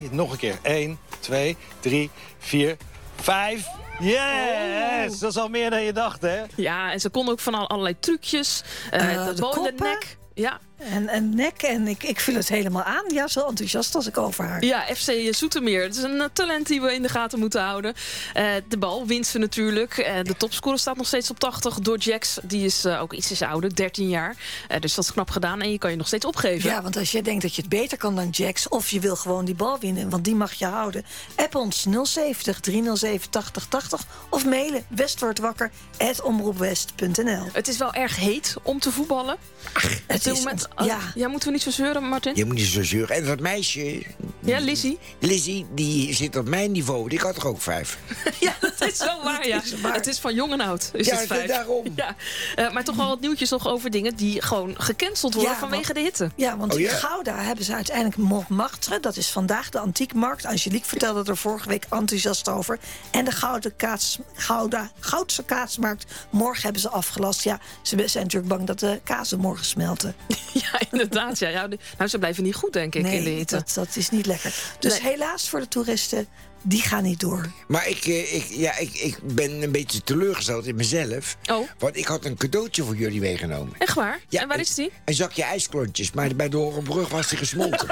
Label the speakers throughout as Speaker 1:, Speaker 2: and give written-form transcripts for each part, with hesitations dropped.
Speaker 1: Nog een keer. 1, 2, 3, 4, 5. Yes! Dat is al meer dan je dacht, hè?
Speaker 2: Ja, en ze kon ook van allerlei trucjes.
Speaker 3: De
Speaker 2: bal in de
Speaker 3: koppen.
Speaker 2: nek. Ja.
Speaker 3: En nek. En ik vul het helemaal aan. Ja, zo enthousiast als ik over haar.
Speaker 2: Ja, FC Zoetermeer. Het is een talent die we in de gaten moeten houden. De bal wint ze natuurlijk. De topscorer staat nog steeds op 80 door Jax. Die is ook ietsjes ouder, 13 jaar. Dus dat is knap gedaan en je kan je nog steeds opgeven.
Speaker 3: Ja, want als je denkt dat je het beter kan dan Jax... of je wil gewoon die bal winnen, want die mag je houden... app ons 070 307 80 80 of mailen westwordwakker@omroepwest.nl.
Speaker 2: Het is wel erg heet om te voetballen.
Speaker 3: Het is
Speaker 2: moment,
Speaker 3: ja.
Speaker 2: Moeten we niet zo zeuren, Martin?
Speaker 4: Je moet niet zo zeuren. En dat meisje...
Speaker 2: Ja, Lizzie.
Speaker 4: Lizzie, die zit op mijn niveau. Die had toch ook 5?
Speaker 2: Ja, dat is wel waar, ja. Het is van jong en oud. Is
Speaker 4: Ja,
Speaker 2: het 5.
Speaker 4: daarom.
Speaker 2: Ja. Maar toch wel wat nieuwtjes nog over dingen die gewoon gecanceld worden vanwege de hitte.
Speaker 3: Ja, want in Gouda hebben ze uiteindelijk Montmartre. Dat is vandaag de antiekmarkt. Angelique vertelde er vorige week enthousiast over. En de Goudse kaasmarkt. Morgen hebben ze afgelast. Ja, ze zijn natuurlijk bang dat de kazen morgen smelten.
Speaker 2: Ja, inderdaad. Ja. Nou, ze blijven niet goed, denk ik, in de hitte.
Speaker 3: Dat is niet lekker. Dus helaas voor de toeristen, die gaan niet door.
Speaker 4: Maar ik ben een beetje teleurgesteld in mezelf.
Speaker 2: Oh.
Speaker 4: Want ik had een cadeautje voor jullie meegenomen.
Speaker 2: Echt waar?
Speaker 4: Ja,
Speaker 2: en waar is die?
Speaker 4: Een zakje ijsklontjes, maar bij de Horenbrug was die gesmolten.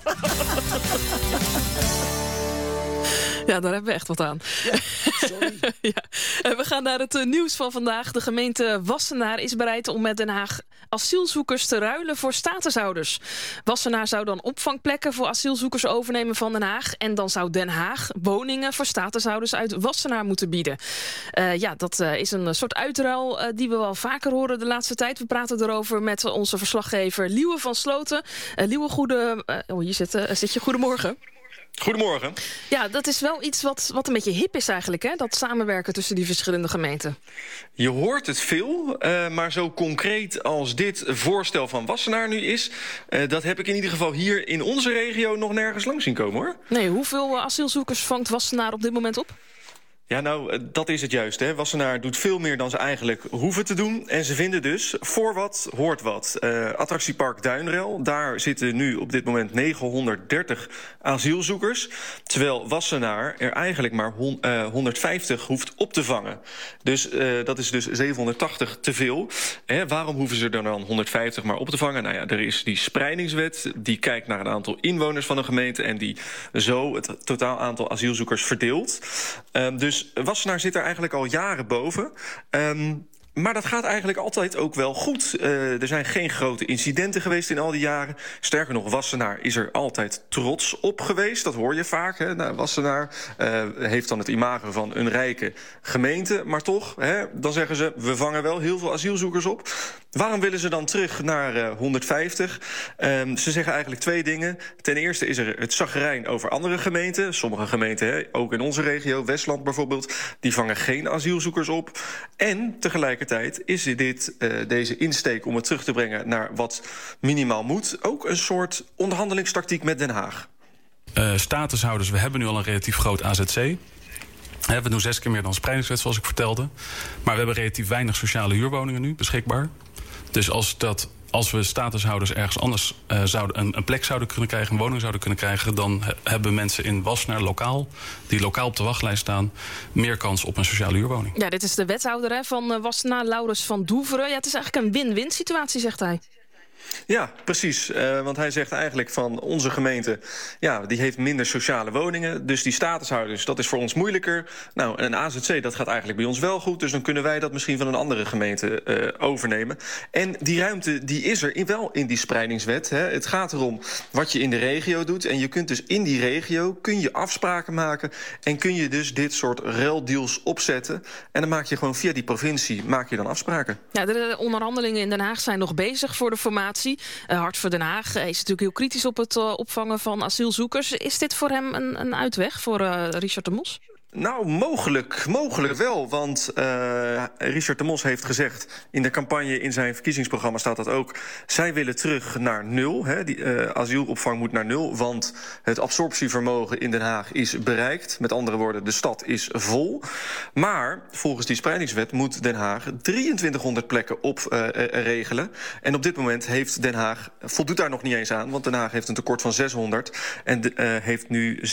Speaker 2: Ja, daar hebben we echt wat aan.
Speaker 4: Ja, sorry.
Speaker 2: Ja. We gaan naar het nieuws van vandaag. De gemeente Wassenaar is bereid om met Den Haag asielzoekers te ruilen voor statushouders. Wassenaar zou dan opvangplekken voor asielzoekers overnemen van Den Haag. En dan zou Den Haag woningen voor statushouders uit Wassenaar moeten bieden. Dat is een soort uitruil die we wel vaker horen de laatste tijd. We praten erover met onze verslaggever Liewe van Sloten. Liewe, hier zit je. Goedemorgen.
Speaker 5: Goedemorgen.
Speaker 2: Ja, dat is wel iets wat een beetje hip is eigenlijk, hè? Dat samenwerken tussen die verschillende gemeenten.
Speaker 5: Je hoort het veel, maar zo concreet als dit voorstel van Wassenaar nu is... dat heb ik in ieder geval hier in onze regio nog nergens langs zien komen, hoor.
Speaker 2: Nee, hoeveel asielzoekers vangt Wassenaar op dit moment op?
Speaker 5: Ja, nou, dat is het juist, hè. Wassenaar doet veel meer dan ze eigenlijk hoeven te doen. En ze vinden dus, voor wat hoort wat. Attractiepark Duinrel, daar zitten nu op dit moment 930 asielzoekers. Terwijl Wassenaar er eigenlijk maar 150 hoeft op te vangen. Dus dat is dus 780 te veel. Waarom hoeven ze er dan 150 maar op te vangen? Nou ja, er is die spreidingswet, die kijkt naar een aantal inwoners van een gemeente... en die zo het totaal aantal asielzoekers verdeelt. Dus Wassenaar zit er eigenlijk al jaren boven. Maar dat gaat eigenlijk altijd ook wel goed. Er zijn geen grote incidenten geweest in al die jaren. Sterker nog, Wassenaar is er altijd trots op geweest. Dat hoor je vaak. Hè? Nou, Wassenaar heeft dan het imago van een rijke gemeente. Maar toch, dan zeggen ze, we vangen wel heel veel asielzoekers op. Waarom willen ze dan terug naar 150? Ze zeggen eigenlijk twee dingen. Ten eerste is er het chagrijn over andere gemeenten. Sommige gemeenten, ook in onze regio, Westland bijvoorbeeld... die vangen geen asielzoekers op. En tegelijkertijd is deze insteek om het terug te brengen naar wat minimaal moet... ook een soort onderhandelingstactiek met Den Haag.
Speaker 6: Statushouders, we hebben nu al een relatief groot AZC. We doen 6 keer meer dan spreidingswet, zoals ik vertelde. Maar we hebben relatief weinig sociale huurwoningen nu beschikbaar. Dus als we statushouders ergens anders een plek zouden kunnen krijgen... een woning zouden kunnen krijgen... dan hebben mensen in Wassenaar die lokaal op de wachtlijst staan... meer kans op een sociale huurwoning.
Speaker 2: Ja, dit is de wethouder van Wassenaar, Laurens van Doeveren. Ja, het is eigenlijk een win-win situatie, zegt hij.
Speaker 5: Ja, precies. Want hij zegt eigenlijk van onze gemeente... ja, die heeft minder sociale woningen. Dus die statushouders, dat is voor ons moeilijker. Nou, een AZC, dat gaat eigenlijk bij ons wel goed. Dus dan kunnen wij dat misschien van een andere gemeente overnemen. En die ruimte, die is er wel in die spreidingswet. Hè. Het gaat erom wat je in de regio doet. En je kunt dus in die regio kun je afspraken maken... en kun je dus dit soort ruildeals opzetten. En dan maak je gewoon via die provincie maak je dan afspraken.
Speaker 2: Ja, de onderhandelingen in Den Haag zijn nog bezig voor de formatie. Hart voor Den Haag is natuurlijk heel kritisch op het opvangen van asielzoekers. Is dit voor hem een uitweg, voor Richard de Mos?
Speaker 5: Nou, mogelijk wel. Want Richard de Mos heeft gezegd in de campagne, in zijn verkiezingsprogramma staat dat ook, zij willen terug naar 0. Hè. Die asielopvang moet naar 0, want het absorptievermogen in Den Haag is bereikt. Met andere woorden, de stad is vol. Maar volgens die spreidingswet moet Den Haag 2300 plekken regelen. En op dit moment heeft Den Haag, voldoet daar nog niet eens aan, want Den Haag heeft een tekort van 600 en heeft nu